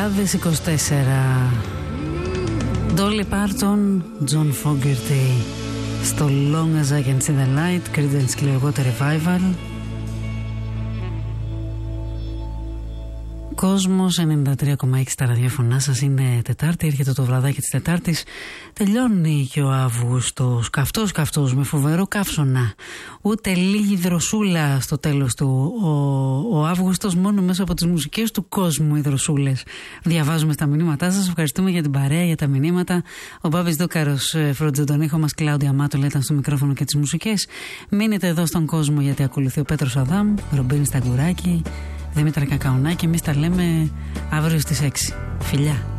2024. Dolly Parton, John Fogerty στο Long As I Can See The Light, Creedence Clearwater Revival. Κόσμος 93,6 στα ραδιόφωνά σας. Είναι Τετάρτη, έρχεται το βραδάκι της Τετάρτης. Τελειώνει και ο Αύγουστος, καυτός με φοβερό καύσωνα. Ούτε λίγη δροσούλα στο τέλος του. Ο Αύγουστος μόνο μέσα από τις μουσικές του κόσμου οι δροσούλες. Διαβάζουμε στα μηνύματά σας. Ευχαριστούμε για την παρέα, για τα μηνύματα. Ο Μπάμπης Δούκαρος φρόντιζε τον ήχο μας. Κλάουδια Μάτολα ήταν στο μικρόφωνο και τις μουσικές. Μείνετε εδώ στον κόσμο γιατί ακολουθεί ο Πέτρος Αδάμ, Ρομπίνη Σταγκουράκη, Δήμητρα Κακαουνάκη. Εμείς τα λέμε αύριο στις 6. Φιλιά.